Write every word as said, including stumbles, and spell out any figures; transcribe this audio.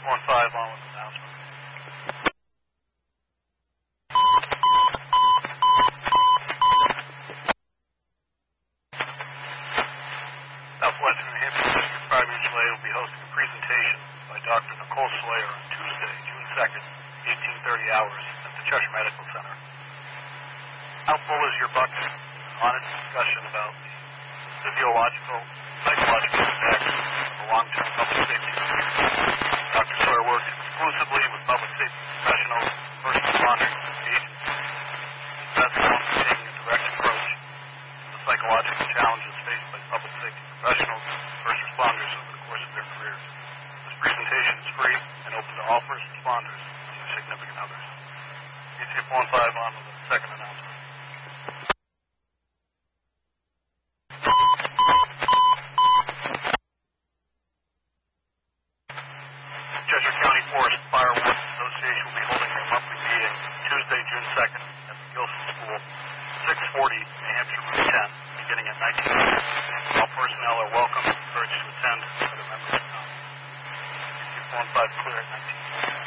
four and five on with the announcement. Southwestern New Hampshire District Fire Mutual Aid will be hosting a presentation by Doctor Nicole Slayer on Tuesday, June second, eighteen thirty hours at the Cheshire Medical Center. How full is your bucket? An honest discussion about the physiological, psychological effects of a long-term public safety career. Doctor Sawyer works exclusively with public safety professionals, first responders, and agencies. He's best known for taking a direct approach to the psychological challenges faced by public safety professionals and first responders over the course of their careers. This presentation is free and open to all first responders and their significant others. E C four and five on with the second announcement. Cheshire County Forest Fire Wardens Association will be holding their monthly meeting Tuesday, June second at the Gilson School, six forty New Hampshire Route ten, beginning at nineteen thirty. All personnel are welcome and encouraged to attend for the members to come. E C four and five clear at nineteen.